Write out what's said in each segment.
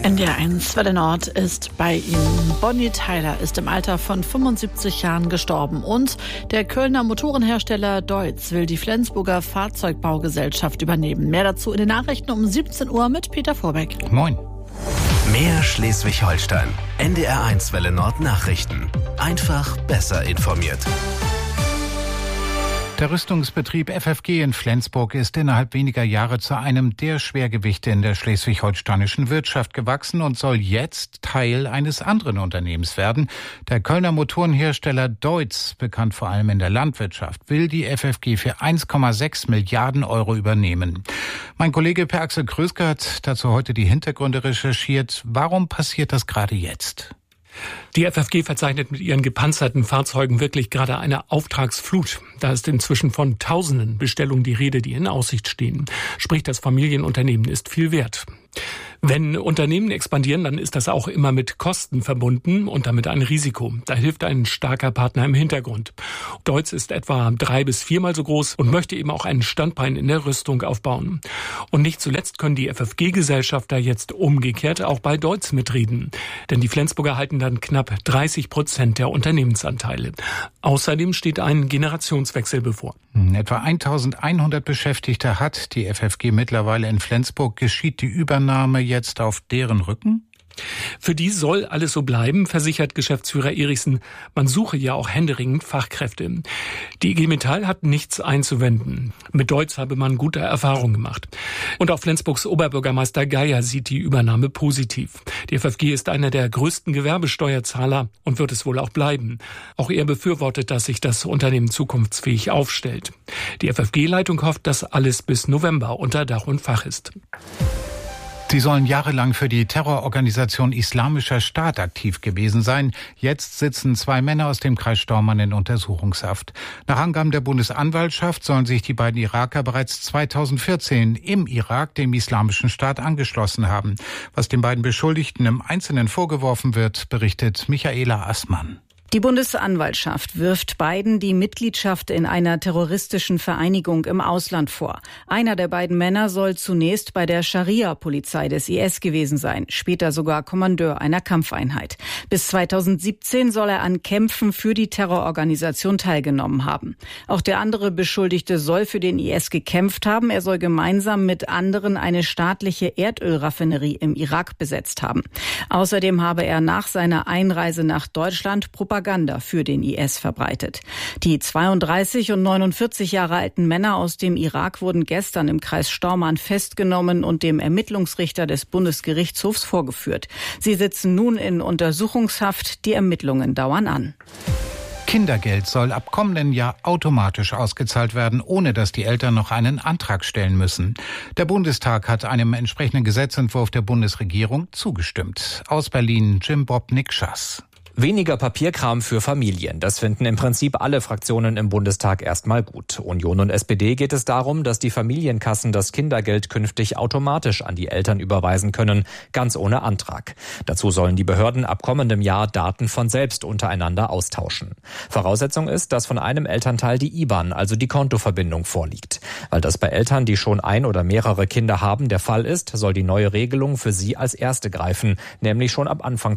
NDR1 Welle Nord ist bei Ihnen. Bonnie Tyler ist im Alter von 75 Jahren gestorben und der Kölner Motorenhersteller Deutz will die Flensburger Fahrzeugbaugesellschaft übernehmen. Mehr dazu in den Nachrichten um 17 Uhr mit Peter Vorbeck. Moin. Mehr Schleswig-Holstein. NDR1 Welle Nord Nachrichten. Einfach besser informiert. Der Rüstungsbetrieb FFG in Flensburg ist innerhalb weniger Jahre zu einem der Schwergewichte in der schleswig-holsteinischen Wirtschaft gewachsen und soll jetzt Teil eines anderen Unternehmens werden. Der Kölner Motorenhersteller Deutz, bekannt vor allem in der Landwirtschaft, will die FFG für 1,6 Milliarden Euro übernehmen. Mein Kollege Per Axel Kröske hat dazu heute die Hintergründe recherchiert. Warum passiert das gerade jetzt? Die FFG verzeichnet mit ihren gepanzerten Fahrzeugen wirklich gerade eine Auftragsflut. Da ist inzwischen von Tausenden Bestellungen die Rede, die in Aussicht stehen. Sprich, das Familienunternehmen ist viel wert. Wenn Unternehmen expandieren, dann ist das auch immer mit Kosten verbunden und damit ein Risiko. Da hilft ein starker Partner im Hintergrund. Deutz ist etwa 3- bis 4-mal so groß und möchte eben auch ein Standbein in der Rüstung aufbauen. Und nicht zuletzt können die FFG-Gesellschafter jetzt umgekehrt auch bei Deutz mitreden. Denn die Flensburger halten dann knapp 30% der Unternehmensanteile. Außerdem steht ein Generationswechsel bevor. Etwa 1100 Beschäftigte hat die FFG mittlerweile in Flensburg. Geschieht die Übernahme jetzt auf deren Rücken? Für die soll alles so bleiben, versichert Geschäftsführer Erichsen. Man suche ja auch händeringend Fachkräfte. Die IG Metall hat nichts einzuwenden. Mit Deutz habe man gute Erfahrungen gemacht. Und auch Flensburgs Oberbürgermeister Geier sieht die Übernahme positiv. Die FFG ist einer der größten Gewerbesteuerzahler und wird es wohl auch bleiben. Auch er befürwortet, dass sich das Unternehmen zukunftsfähig aufstellt. Die FFG-Leitung hofft, dass alles bis November unter Dach und Fach ist. Sie sollen jahrelang für die Terrororganisation Islamischer Staat aktiv gewesen sein. Jetzt sitzen 2 Männer aus dem Kreis Stormarn in Untersuchungshaft. Nach Angaben der Bundesanwaltschaft sollen sich die beiden Iraker bereits 2014 im Irak dem Islamischen Staat angeschlossen haben. Was den beiden Beschuldigten im Einzelnen vorgeworfen wird, berichtet Michaela Assmann. Die Bundesanwaltschaft wirft beiden die Mitgliedschaft in einer terroristischen Vereinigung im Ausland vor. Einer der beiden Männer soll zunächst bei der Scharia-Polizei des IS gewesen sein, später sogar Kommandeur einer Kampfeinheit. Bis 2017 soll er an Kämpfen für die Terrororganisation teilgenommen haben. Auch der andere Beschuldigte soll für den IS gekämpft haben. Er soll gemeinsam mit anderen eine staatliche Erdölraffinerie im Irak besetzt haben. Außerdem habe er nach seiner Einreise nach Deutschland Propaganda für den IS verbreitet. Die 32 und 49 Jahre alten Männer aus dem Irak wurden gestern im Kreis Stormarn festgenommen und dem Ermittlungsrichter des Bundesgerichtshofs vorgeführt. Sie sitzen nun in Untersuchungshaft. Die Ermittlungen dauern an. Kindergeld soll ab kommenden Jahr automatisch ausgezahlt werden, ohne dass die Eltern noch einen Antrag stellen müssen. Der Bundestag hat einem entsprechenden Gesetzentwurf der Bundesregierung zugestimmt. Aus Berlin Jim Bob Nikschas. Weniger Papierkram für Familien. Das finden im Prinzip alle Fraktionen im Bundestag erstmal gut. Union und SPD geht es darum, dass die Familienkassen das Kindergeld künftig automatisch an die Eltern überweisen können, ganz ohne Antrag. Dazu sollen die Behörden ab kommendem Jahr Daten von selbst untereinander austauschen. Voraussetzung ist, dass von einem Elternteil die IBAN, also die Kontoverbindung, vorliegt. Weil das bei Eltern, die schon ein oder mehrere Kinder haben, der Fall ist, soll die neue Regelung für sie als erste greifen, nämlich schon ab Anfang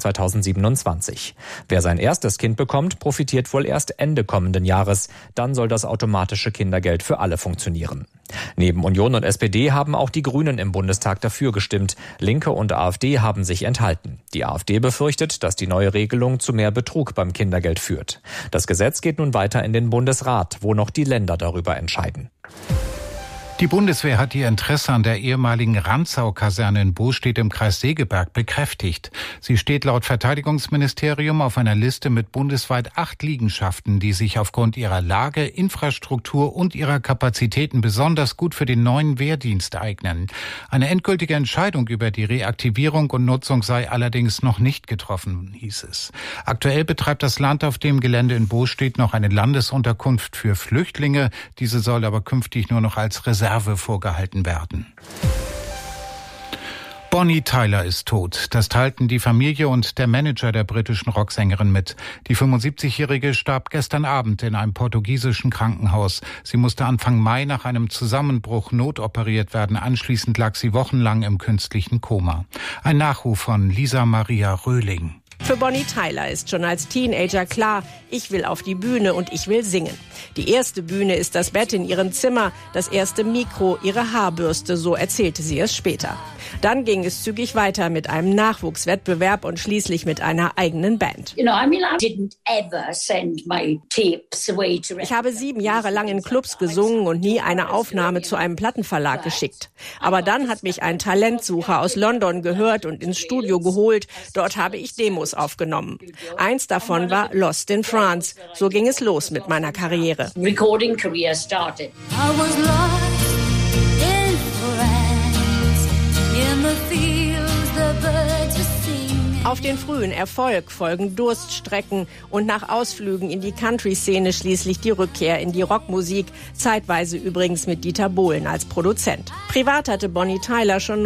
2027. Wer sein erstes Kind bekommt, profitiert wohl erst Ende kommenden Jahres. Dann soll das automatische Kindergeld für alle funktionieren. Neben Union und SPD haben auch die Grünen im Bundestag dafür gestimmt. Linke und AfD haben sich enthalten. Die AfD befürchtet, dass die neue Regelung zu mehr Betrug beim Kindergeld führt. Das Gesetz geht nun weiter in den Bundesrat, wo noch die Länder darüber entscheiden. Die Bundeswehr hat ihr Interesse an der ehemaligen Rantzau-Kaserne in Bostedt im Kreis Segeberg bekräftigt. Sie steht laut Verteidigungsministerium auf einer Liste mit bundesweit 8 Liegenschaften, die sich aufgrund ihrer Lage, Infrastruktur und ihrer Kapazitäten besonders gut für den neuen Wehrdienst eignen. Eine endgültige Entscheidung über die Reaktivierung und Nutzung sei allerdings noch nicht getroffen, hieß es. Aktuell betreibt das Land auf dem Gelände in Bostedt noch eine Landesunterkunft für Flüchtlinge. Diese soll aber künftig nur noch als Reserve vorgehalten werden. Bonnie Tyler ist tot. Das teilten die Familie und der Manager der britischen Rocksängerin mit. Die 75-Jährige starb gestern Abend in einem portugiesischen Krankenhaus. Sie musste Anfang Mai nach einem Zusammenbruch notoperiert werden. Anschließend lag sie wochenlang im künstlichen Koma. Ein Nachruf von Lisa Maria Röhling. Für Bonnie Tyler ist schon als Teenager klar, ich will auf die Bühne und ich will singen. Die erste Bühne ist das Bett in ihrem Zimmer, das erste Mikro, ihre Haarbürste, so erzählte sie es später. Dann ging es zügig weiter mit einem Nachwuchswettbewerb und schließlich mit einer eigenen Band. Ich habe 7 Jahre lang in Clubs gesungen und nie eine Aufnahme zu einem Plattenverlag geschickt. Aber dann hat mich ein Talentsucher aus London gehört und ins Studio geholt. Dort habe ich Demos aufgenommen. Eins davon war Lost in France. So ging es los mit meiner Karriere. Recording career started. I was lost in France, in the fields the birds were singing. Auf den frühen Erfolg folgen Durststrecken und nach Ausflügen in die Country-Szene schließlich die Rückkehr in die Rockmusik, zeitweise übrigens mit Dieter Bohlen als Produzent. Privat hatte Bonnie Tyler schon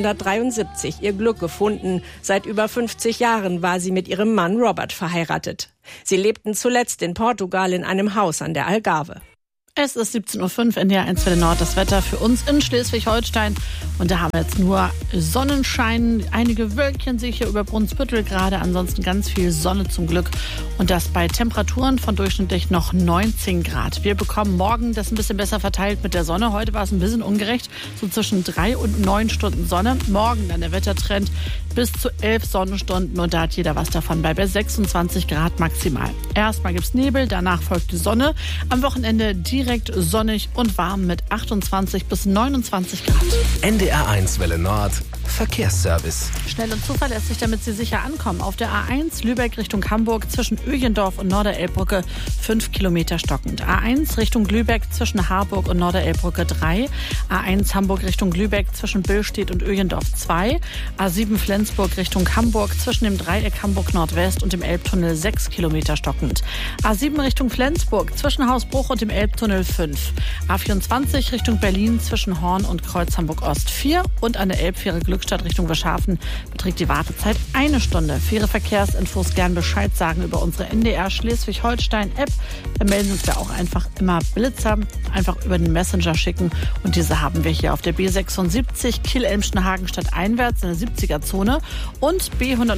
1973 ihr Glück gefunden. Seit über 50 Jahren war sie mit ihrem Mann Robert verheiratet. Sie lebten zuletzt in Portugal in einem Haus an der Algarve. Es ist 17.05 Uhr, NDR 1 Welle Nord, das Wetter für uns in Schleswig-Holstein. Und da haben wir jetzt nur Sonnenschein, einige Wölkchen sehe ich hier über Brunsbüttel gerade, ansonsten ganz viel Sonne zum Glück. Und das bei Temperaturen von durchschnittlich noch 19 Grad. Wir bekommen morgen das ein bisschen besser verteilt mit der Sonne. Heute war es ein bisschen ungerecht, so zwischen 3 und 9 Stunden Sonne. Morgen dann der Wettertrend bis zu 11 Sonnenstunden und da hat jeder was davon bei 26 Grad maximal. Erstmal gibt's Nebel, danach folgt die Sonne. Am Wochenende direkt sonnig und warm mit 28 bis 29 Grad. NDR 1 Welle Nord, Verkehrsservice. Schnell und zuverlässig, damit Sie sicher ankommen. Auf der A1 Lübeck Richtung Hamburg zwischen Öjendorf und Norderelbbrücke 5 Kilometer stockend. A1 Richtung Lübeck zwischen Harburg und Norderelbbrücke 3. A1 Hamburg Richtung Lübeck zwischen Billstedt und Öjendorf 2. A7 Flensburg Richtung Hamburg zwischen dem Dreieck Hamburg Nordwest und dem Elbtunnel 6 Kilometer stockend. A7 Richtung Flensburg zwischen Hausbruch und dem Elbtunnel 5. A24 Richtung Berlin zwischen Horn und Kreuz Hamburg Ost 4 und an der Elbfähre Glückstadt Richtung Wilshafen beträgt die Wartezeit 1 Stunde. Für Ihre Verkehrsinfos gern Bescheid sagen über unsere NDR Schleswig-Holstein-App. Da melden uns ja auch einfach immer Blitzer, einfach über den Messenger schicken. Und diese haben wir hier auf der B76 Kiel-Elmschen-Hagenstadt einwärts in der 70er-Zone und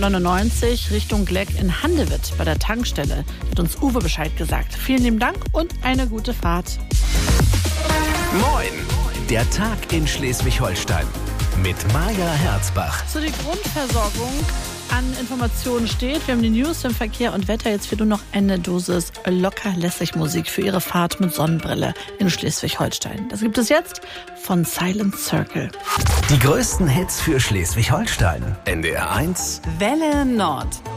B199 Richtung Gleck in Handewitt bei der Tankstelle. Hat uns Uwe Bescheid gesagt. Vielen lieben Dank und eine gute Fahrt. Moin, der Tag in Schleswig-Holstein mit Maja Herzbach. So, die Grundversorgung an Informationen steht. Wir haben die News im Verkehr und Wetter. Jetzt wird nur noch eine Dosis locker lässig Musik für Ihre Fahrt mit Sonnenbrille in Schleswig-Holstein. Das gibt es jetzt von Silent Circle. Die größten Hits für Schleswig-Holstein. NDR 1 Welle Nord.